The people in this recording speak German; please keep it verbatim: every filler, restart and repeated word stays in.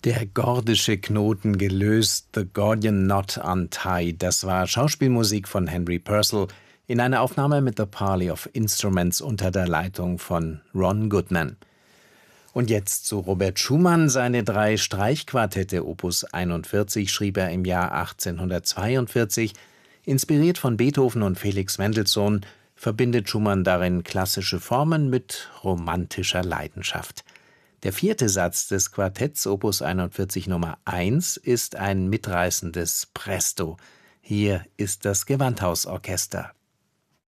Der gordische Knoten gelöst, The Gordian Knot Untied, das war Schauspielmusik von Henry Purcell in einer Aufnahme mit The Parley of Instruments unter der Leitung von Ron Goodman. Und jetzt zu Robert Schumann. Seine drei Streichquartette Opus einundvierzig schrieb er im Jahr achtzehnhundertzweiundvierzig. Inspiriert von Beethoven und Felix Mendelssohn verbindet Schumann darin klassische Formen mit romantischer Leidenschaft. Der vierte Satz des Quartetts Opus einundvierzig Nummer eins ist ein mitreißendes Presto. Hier ist das Gewandhausorchester.